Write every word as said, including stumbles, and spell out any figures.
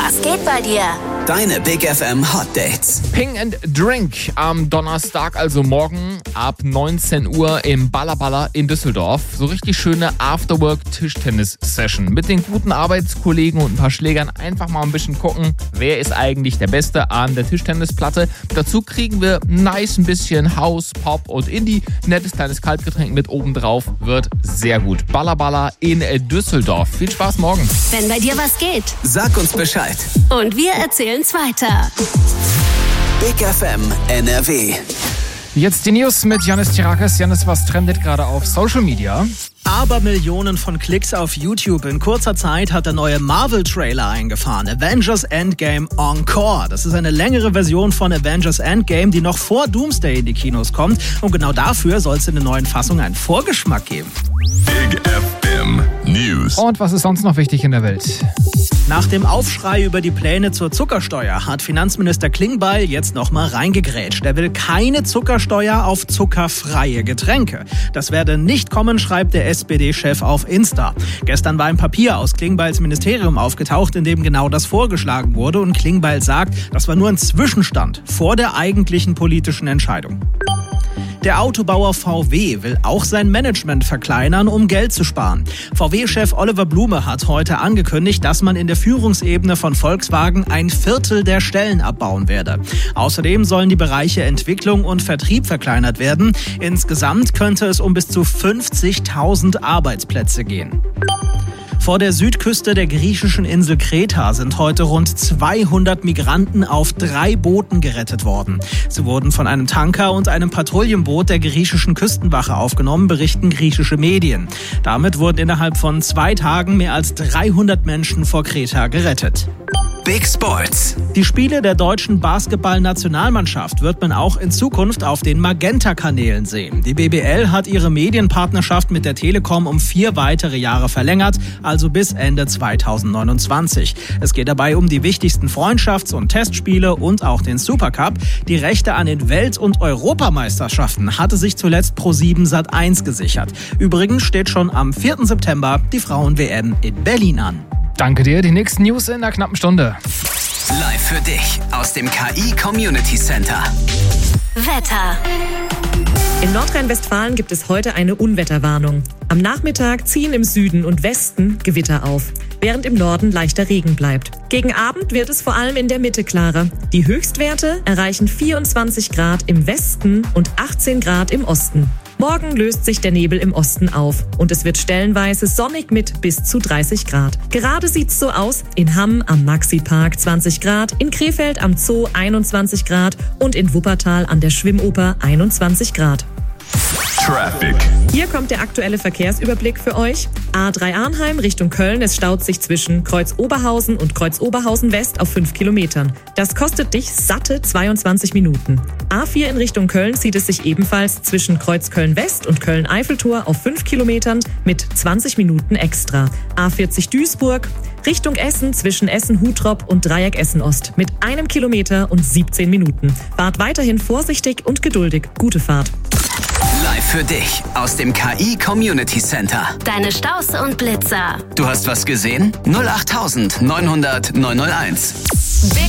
Was geht bei dir? Deine Big F M Hot Dates. Ping and Drink am Donnerstag, also morgen ab neunzehn Uhr im Ballerballer in Düsseldorf. So richtig schöne Afterwork-Tischtennis-Session mit den guten Arbeitskollegen und ein paar Schlägern. Einfach mal ein bisschen gucken, wer ist eigentlich der Beste an der Tischtennisplatte. Dazu kriegen wir nice ein bisschen House, Pop und Indie. Nettes kleines Kaltgetränk mit obendrauf. Wird sehr gut. Ballerballer in Düsseldorf. Viel Spaß morgen. Wenn bei dir was geht. Sag uns Bescheid. Und wir erzählen's weiter. Big F M N R W. Jetzt die News mit Janis Tirakis. Janis, was trendet gerade auf Social Media? Aber Millionen von Klicks auf YouTube. In kurzer Zeit hat der neue Marvel-Trailer eingefahren. Avengers Endgame Encore. Das ist eine längere Version von Avengers Endgame, die noch vor Doomsday in die Kinos kommt. Und genau dafür soll es in der neuen Fassung einen Vorgeschmack geben. Big F M News. Und was ist sonst noch wichtig in der Welt? Nach dem Aufschrei über die Pläne zur Zuckersteuer hat Finanzminister Klingbeil jetzt nochmal reingegrätscht. Er will keine Zuckersteuer auf zuckerfreie Getränke. Das werde nicht kommen, schreibt der S P D-Chef auf Insta. Gestern war ein Papier aus Klingbeils Ministerium aufgetaucht, in dem genau das vorgeschlagen wurde. Und Klingbeil sagt, das war nur ein Zwischenstand vor der eigentlichen politischen Entscheidung. Der Autobauer V W will auch sein Management verkleinern, um Geld zu sparen. V W-Chef Oliver Blume hat heute angekündigt, dass man in der Führungsebene von Volkswagen ein Viertel der Stellen abbauen werde. Außerdem sollen die Bereiche Entwicklung und Vertrieb verkleinert werden. Insgesamt könnte es um bis zu fünfzigtausend Arbeitsplätze gehen. Vor der Südküste der griechischen Insel Kreta sind heute rund zweihundert Migranten auf drei Booten gerettet worden. Sie wurden von einem Tanker und einem Patrouillenboot der griechischen Küstenwache aufgenommen, berichten griechische Medien. Damit wurden innerhalb von zwei Tagen mehr als dreihundert Menschen vor Kreta gerettet. Big Sports. Die Spiele der deutschen Basketball-Nationalmannschaft wird man auch in Zukunft auf den Magenta-Kanälen sehen. Die B B L hat ihre Medienpartnerschaft mit der Telekom um vier weitere Jahre verlängert, also bis Ende zweitausendneunundzwanzig. Es geht dabei um die wichtigsten Freundschafts- und Testspiele und auch den Supercup. Die Rechte an den Welt- und Europameisterschaften hatte sich zuletzt ProSieben Sat eins gesichert. Übrigens steht schon am vierten September die Frauen-W M in Berlin an. Danke dir. Die nächsten News in einer knappen Stunde. Live für dich aus dem K I Community Center. Wetter. In Nordrhein-Westfalen gibt es heute eine Unwetterwarnung. Am Nachmittag ziehen im Süden und Westen Gewitter auf, während im Norden leichter Regen bleibt. Gegen Abend wird es vor allem in der Mitte klarer. Die Höchstwerte erreichen vierundzwanzig Grad im Westen und achtzehn Grad im Osten. Morgen löst sich der Nebel im Osten auf und es wird stellenweise sonnig mit bis zu dreißig Grad. Gerade sieht's so aus: in Hamm am Maxi-Park zwanzig Grad, in Krefeld am Zoo einundzwanzig Grad und in Wuppertal an der Schwimmoper einundzwanzig Grad. Traffic. Hier kommt der aktuelle Verkehrsüberblick für euch. A drei Arnheim Richtung Köln. Es staut sich zwischen Kreuz Oberhausen und Kreuz Oberhausen West auf fünf Kilometern. Das kostet dich satte zweiundzwanzig Minuten. A vier in Richtung Köln zieht es sich ebenfalls zwischen Kreuz Köln West und Köln Eiffeltor auf fünf Kilometern mit zwanzig Minuten extra. A vierzig Duisburg Richtung Essen zwischen Essen-Hutrop und Dreieck Essen-Ost mit einem Kilometer und siebzehn Minuten. Fahrt weiterhin vorsichtig und geduldig. Gute Fahrt. Live für dich aus dem K I Community Center. Deine Staus und Blitzer. Du hast was gesehen? null acht neunhundert neunhunderteins. Big